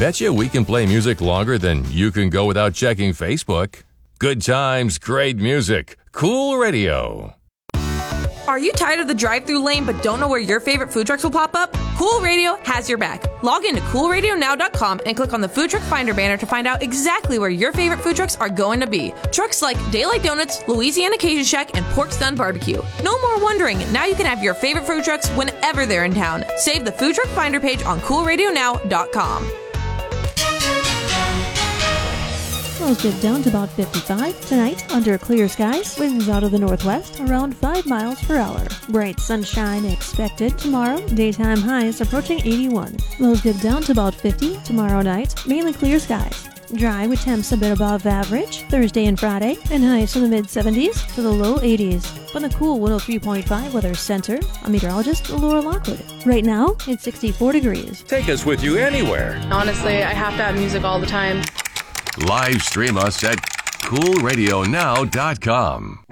betcha we can play music longer than you can go without checking Facebook. Good times, great music. Cool Radio. Are you tired of the drive-thru lane but don't know where your favorite food trucks will pop up? Cool Radio has your back. Log into coolradionow.com and click on the Food Truck Finder banner to find out exactly where your favorite food trucks are going to be. Trucks like Daylight Donuts, Louisiana Cajun Shack, and Pork Stun Barbecue. No more wondering. Now you can have your favorite food trucks whenever they're in town. Save the Food Truck Finder page on coolradionow.com. Lows get down to about 55 tonight under clear skies. Winds out of the northwest around 5 miles per hour. Bright sunshine expected tomorrow. Daytime highs approaching 81. Lows get down to about 50 tomorrow night. Mainly clear skies. Dry with temps a bit above average Thursday and Friday, and highs from the mid-70s to the low 80s. From the cool 103.5 Weather Center, I'm meteorologist Laura Lockwood. Right now, it's 64 degrees. Take us with you anywhere. Honestly, I have to have music all the time. Live stream us at coolradionow.com.